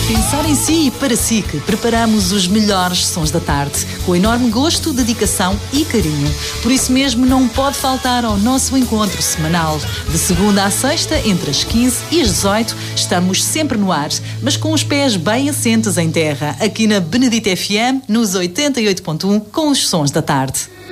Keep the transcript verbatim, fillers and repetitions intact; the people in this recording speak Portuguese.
pensar em si e para si que preparamos os melhores sons da tarde, com enorme gosto, dedicação e carinho. Por isso mesmo não pode faltar ao nosso encontro semanal. De segunda à sexta, entre as quinze e as dezoito, estamos sempre no ar, mas com os pés bem assentes em terra, aqui na Benedito F M, nos oitenta e oito ponto um, com os sons da tarde.